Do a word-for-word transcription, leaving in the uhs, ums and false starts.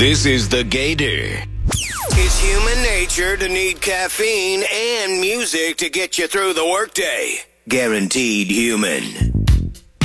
This is The Gator. It's human nature to need caffeine and music to get you through the workday. Guaranteed human.